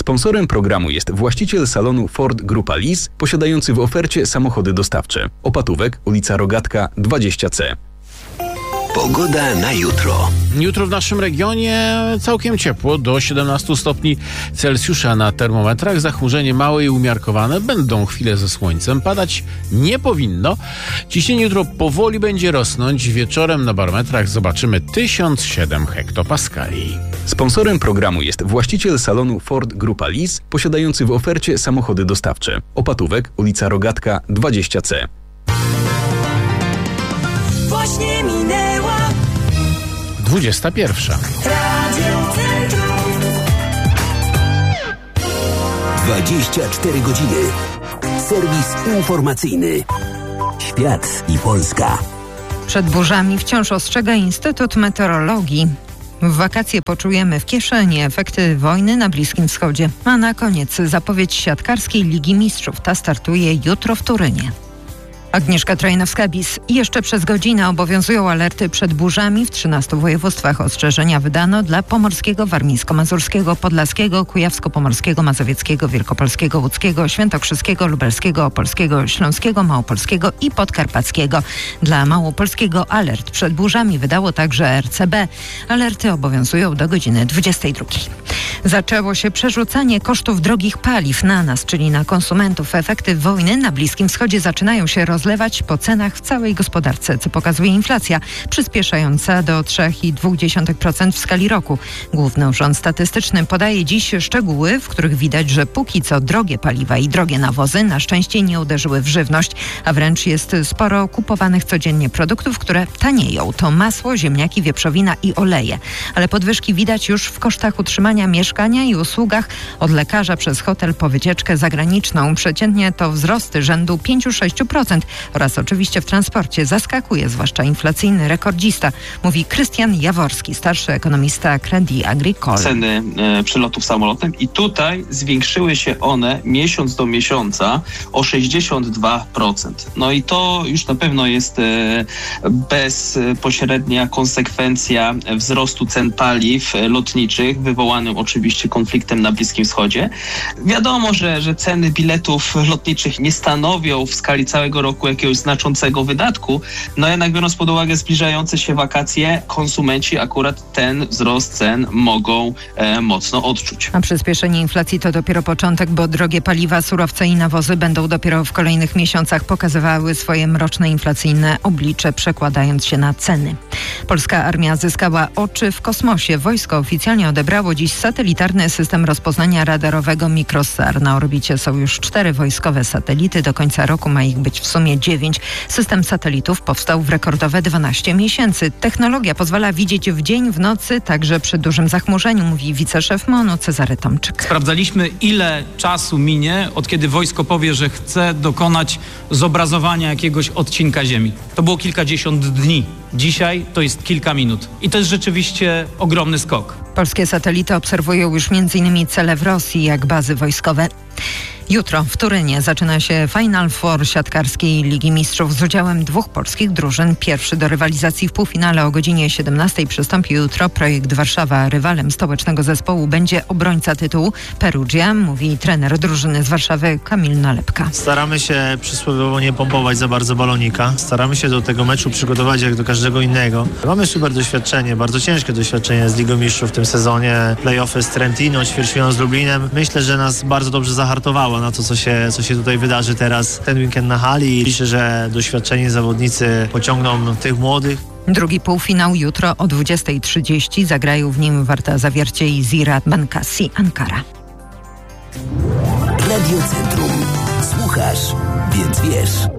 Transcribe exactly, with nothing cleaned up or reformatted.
Sponsorem programu jest właściciel salonu Ford Grupa Lis, posiadający w ofercie samochody dostawcze. Opatówek, ulica Rogatka dwadzieścia C. Pogoda na jutro. Jutro w naszym regionie całkiem ciepło, do siedemnastu stopni Celsjusza na termometrach. Zachmurzenie małe i umiarkowane. Będą chwile ze słońcem. Padać nie powinno. Ciśnienie jutro powoli będzie rosnąć. Wieczorem na barometrach zobaczymy tysiąc siedem hektopaskali. Sponsorem programu jest właściciel salonu Ford Grupa Lis, posiadający w ofercie samochody dostawcze. Opatówek, ulica Rogatka dwadzieścia C. Właśnie minęła dwudziesta pierwsza. Radio Centrum. dwadzieścia cztery godziny. Serwis informacyjny. Świat i Polska. Przed burzami wciąż ostrzega Instytut Meteorologii. W wakacje poczujemy w kieszeni efekty wojny na Bliskim Wschodzie. A na koniec zapowiedź siatkarskiej Ligi Mistrzów. Ta startuje jutro w Turynie. Agnieszka Trojnowska-Bis. Jeszcze przez godzinę obowiązują alerty przed burzami w trzynastu województwach. Ostrzeżenia wydano dla pomorskiego, warmińsko-mazurskiego, podlaskiego, kujawsko-pomorskiego, mazowieckiego, wielkopolskiego, łódzkiego, świętokrzyskiego, lubelskiego, opolskiego, śląskiego, małopolskiego i podkarpackiego. Dla małopolskiego alert przed burzami wydało także R C B. Alerty obowiązują do godziny dwudziestej drugiej. Zaczęło się przerzucanie kosztów drogich paliw na nas, czyli na konsumentów. Efekty wojny na Bliskim Wschodzie zaczynają się rozlewać po cenach w całej gospodarce, co pokazuje inflacja przyspieszająca do trzy przecinek dwa procent w skali roku. Główny Urząd Statystyczny podaje dziś szczegóły, w których widać, że póki co drogie paliwa i drogie nawozy na szczęście nie uderzyły w żywność, a wręcz jest sporo kupowanych codziennie produktów, które tanieją. To masło, ziemniaki, wieprzowina i oleje. Ale podwyżki widać już w kosztach utrzymania mieszkania i usługach od lekarza przez hotel po wycieczkę zagraniczną. Przeciętnie to wzrosty rzędu pięć do sześciu procent oraz oczywiście w transporcie. Zaskakuje zwłaszcza inflacyjny rekordzista, mówi Krystian Jaworski, starszy ekonomista Crédit Agricole. Ceny e, przelotów samolotem i tutaj zwiększyły się one miesiąc do miesiąca o sześćdziesiąt dwa procent. No i to już na pewno jest e, bezpośrednia konsekwencja wzrostu cen paliw lotniczych, wywołanym oczywiście konfliktem na Bliskim Wschodzie. Wiadomo, że, że ceny biletów lotniczych nie stanowią w skali całego roku jakiegoś znaczącego wydatku, no jednak biorąc pod uwagę zbliżające się wakacje, konsumenci akurat ten wzrost cen mogą e, mocno odczuć. A przyspieszenie inflacji to dopiero początek, bo drogie paliwa, surowce i nawozy będą dopiero w kolejnych miesiącach pokazywały swoje mroczne inflacyjne oblicze, przekładając się na ceny. Polska armia zyskała oczy w kosmosie. Wojsko oficjalnie odebrało dziś satelitarny system rozpoznania radarowego Microsat. Na orbicie są już cztery wojskowe satelity. Do końca roku ma ich być w sumie dziewięć. System satelitów powstał w rekordowe dwanaście miesięcy. Technologia pozwala widzieć w dzień, w nocy, także przy dużym zachmurzeniu, mówi wiceszef M O N-u Cezary Tomczyk. Sprawdzaliśmy, ile czasu minie, od kiedy wojsko powie, że chce dokonać zobrazowania jakiegoś odcinka ziemi. To było kilkadziesiąt dni. Dzisiaj to jest kilka minut. I to jest rzeczywiście ogromny skok. Polskie satelity obserwują już między innymi cele w Rosji, jak bazy wojskowe. Jutro w Turynie zaczyna się Final Four siatkarskiej Ligi Mistrzów z udziałem dwóch polskich drużyn. Pierwszy do rywalizacji w półfinale o godzinie siedemnastej przystąpi jutro Projekt Warszawa. Rywalem stołecznego zespołu będzie obrońca tytułu Perugia, mówi trener drużyny z Warszawy Kamil Nalepka. Staramy się przysłowiowo nie pompować za bardzo balonika. Staramy się do tego meczu przygotować jak do każdego innego. Mamy super doświadczenie, bardzo ciężkie doświadczenie z Ligą Mistrzów w tym sezonie. Play-offy z Trentino, ćwierćfinał z Lublinem. Myślę, że nas bardzo dobrze zahartowało na to, co się, co się tutaj wydarzy teraz ten weekend na hali. Liczę, że doświadczeni zawodnicy pociągną tych młodych. Drugi półfinał jutro o dwudziestej trzydzieści. Zagrają w nim Warta Zawiercie i Zira Benkasi Ankara. Radio Centrum. Słuchasz, więc wiesz.